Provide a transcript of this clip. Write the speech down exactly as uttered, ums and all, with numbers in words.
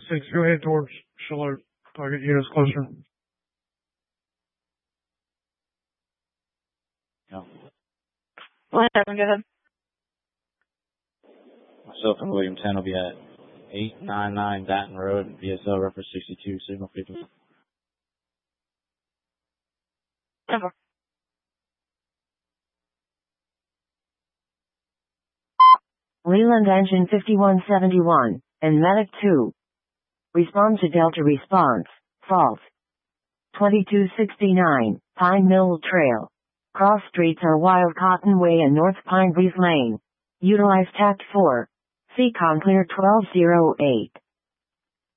six zero eight towards Charlotte. Target units closer. Yeah. one seven, go ahead. Myself and William ten will be at eight nine nine Baton Road, V S L reference sixty-two, signal fifty. ten four. Leland engine fifty-one seventy-one, and Medic two. Respond to Delta response, false. twenty-two sixty-nine, Pine Mill Trail. Cross streets are Wild Cotton Way and North Pine Breeze Lane. Utilize Tact four. Seacon clear twelve oh eight.